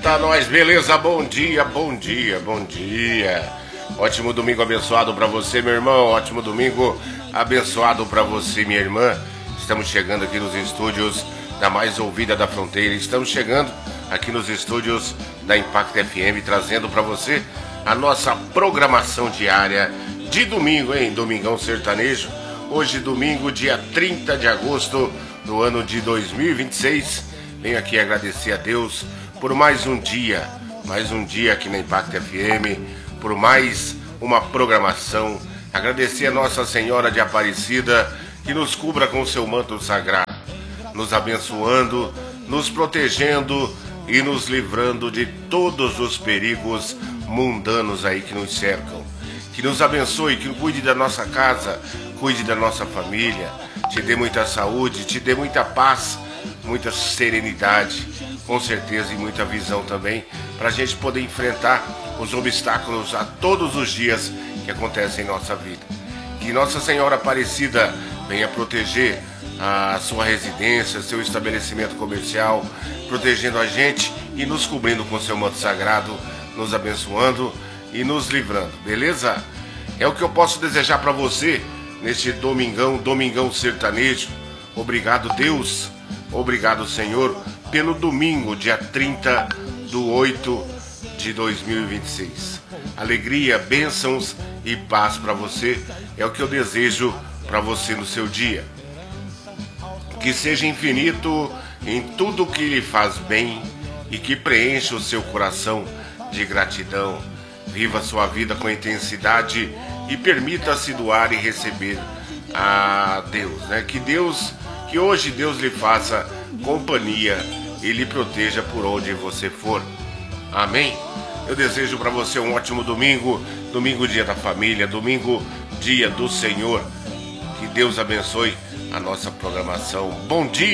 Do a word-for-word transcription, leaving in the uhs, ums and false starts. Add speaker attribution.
Speaker 1: Eita, nós, beleza? Bom dia, bom dia, bom dia. Ótimo domingo abençoado pra você, meu irmão. Ótimo domingo abençoado pra você, minha irmã. Estamos chegando aqui nos estúdios da mais ouvida da fronteira. Estamos chegando aqui nos estúdios da Impact F M, trazendo pra você a nossa programação diária de domingo, hein? Domingão Sertanejo. Hoje, domingo, dia trinta de agosto do ano de dois mil e vinte e seis. Venho aqui agradecer a Deus por mais um dia, mais um dia aqui na Impact F M, por mais uma programação. Agradecer a Nossa Senhora de Aparecida, que nos cubra com o seu manto sagrado, nos abençoando, nos protegendo e nos livrando de todos os perigos mundanos aí que nos cercam. Que nos abençoe, que cuide da nossa casa, cuide da nossa família, te dê muita saúde, te dê muita paz, muita serenidade, com certeza, e muita visão também, para a gente poder enfrentar os obstáculos a todos os dias que acontecem em nossa vida. Que Nossa Senhora Aparecida venha proteger a sua residência, seu estabelecimento comercial, protegendo a gente e nos cobrindo com seu manto sagrado, nos abençoando e nos livrando, beleza? É o que eu posso desejar para você neste domingão, domingão sertanejo. Obrigado, Deus. Obrigado, Senhor, pelo domingo, dia trinta de oito de dois mil e vinte e seis. Alegria, bênçãos e paz para você é o que eu desejo para você no seu dia. Que seja infinito em tudo que lhe faz bem e que preencha o seu coração de gratidão. Viva sua vida com intensidade e permita-se doar e receber a Deus, né? Que Deus, que hoje Deus lhe faça companhia e lhe proteja por onde você for. Amém? Eu desejo para você um ótimo domingo, domingo dia da família, domingo dia do Senhor. Que Deus abençoe a nossa programação. Bom dia!